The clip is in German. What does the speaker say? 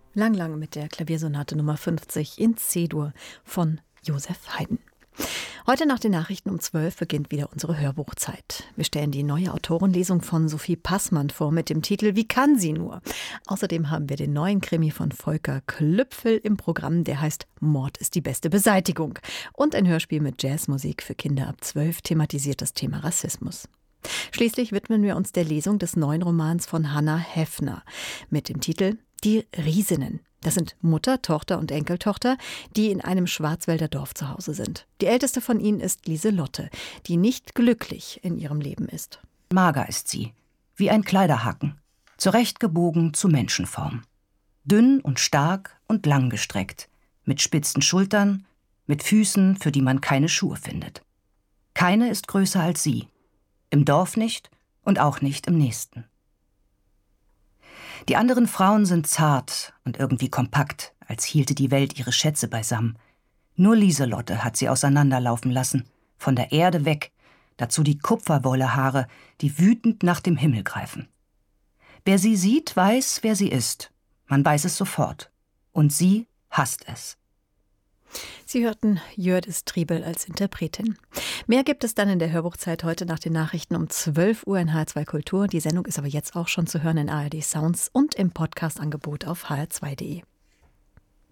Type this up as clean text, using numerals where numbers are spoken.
Lang Lang mit der Klaviersonate Nummer 50 in C-Dur von Joseph Haydn. Heute nach den Nachrichten um 12 beginnt wieder unsere Hörbuchzeit. Wir stellen die neue Autorenlesung von Sophie Passmann vor mit dem Titel Wie kann sie nur? Außerdem haben wir den neuen Krimi von Volker Klüpfel im Programm, der heißt Mord ist die beste Beseitigung. Und ein Hörspiel mit Jazzmusik für Kinder ab 12 thematisiert das Thema Rassismus. Schließlich widmen wir uns der Lesung des neuen Romans von Hannah Heffner mit dem Titel Die Riesinnen. Das sind Mutter, Tochter und Enkeltochter, die in einem Schwarzwälder Dorf zu Hause sind. Die älteste von ihnen ist Lieselotte, die nicht glücklich in ihrem Leben ist. Mager ist sie, wie ein Kleiderhaken, zurechtgebogen zu Menschenform. Dünn und stark und langgestreckt, mit spitzen Schultern, mit Füßen, für die man keine Schuhe findet. Keine ist größer als sie, im Dorf nicht und auch nicht im nächsten. Die anderen Frauen sind zart und irgendwie kompakt, als hielte die Welt ihre Schätze beisammen. Nur Lieselotte hat sie auseinanderlaufen lassen, von der Erde weg, dazu die Kupferwollehaare, die wütend nach dem Himmel greifen. Wer sie sieht, weiß, wer sie ist. Man weiß es sofort. Und sie hasst es. Sie hörten Jördis Triebel als Interpretin. Mehr gibt es dann in der Hörbuchzeit heute nach den Nachrichten um 12 Uhr in HR2 Kultur. Die Sendung ist aber jetzt auch schon zu hören in ARD Sounds und im Podcast-Angebot auf hr2.de.